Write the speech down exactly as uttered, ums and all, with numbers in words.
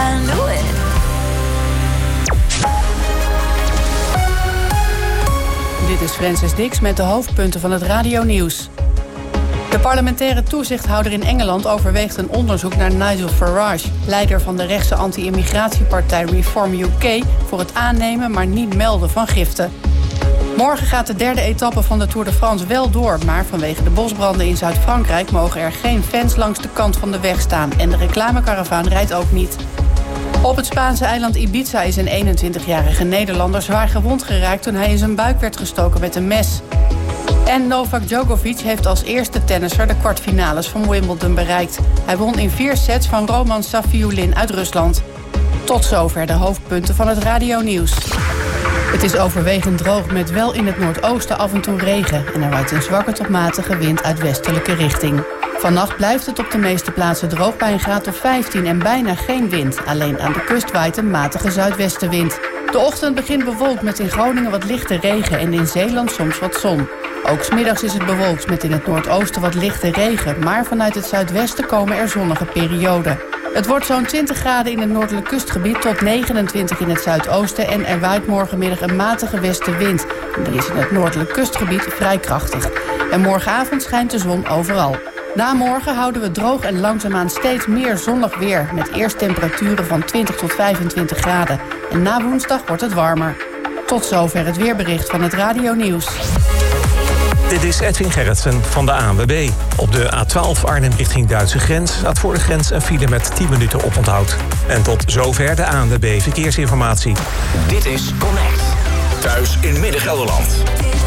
I knew it. Dit is Francis Dix met de hoofdpunten van het radionieuws. De parlementaire toezichthouder in Engeland overweegt een onderzoek naar Nigel Farage, leider van de rechtse anti-immigratiepartij Reform U K, voor het aannemen maar niet melden van giften. Morgen gaat de derde etappe van de Tour de France wel door, maar vanwege de bosbranden in Zuid-Frankrijk mogen er geen fans langs de kant van de weg staan en de reclamekaravaan rijdt ook niet. Op het Spaanse eiland Ibiza is een eenentwintigjarige Nederlander zwaar gewond geraakt toen hij in zijn buik werd gestoken met een mes. En Novak Djokovic heeft als eerste tennisser de kwartfinales van Wimbledon bereikt. Hij won in vier sets van Roman Safiullin uit Rusland. Tot zover de hoofdpunten van het radionieuws. Het is overwegend droog met wel in het noordoosten af en toe regen. En er waait een zwakke tot matige wind uit westelijke richting. Vannacht blijft het op de meeste plaatsen droog bij een graad of vijftien en bijna geen wind. Alleen aan de kust waait een matige zuidwestenwind. De ochtend begint bewolkt met in Groningen wat lichte regen en in Zeeland soms wat zon. Ook 's middags is het bewolkt met in het noordoosten wat lichte regen, maar vanuit het zuidwesten komen er zonnige perioden. Het wordt zo'n twintig graden in het noordelijk kustgebied tot negenentwintig in het zuidoosten en er waait morgenmiddag een matige westenwind. Die is in het noordelijk kustgebied vrij krachtig. En morgenavond schijnt de zon overal. Na morgen houden we droog en langzaamaan steeds meer zonnig weer, met eerst temperaturen van twintig tot vijfentwintig graden. En na woensdag wordt het warmer. Tot zover het weerbericht van het radionieuws. Dit is Edwin Gerritsen van de A N W B. Op de A twaalf Arnhem richting Duitse grens staat voor de grens een file met tien minuten oponthoud. En tot zover de A N W B Verkeersinformatie. Dit is Connect. Thuis in Midden-Gelderland.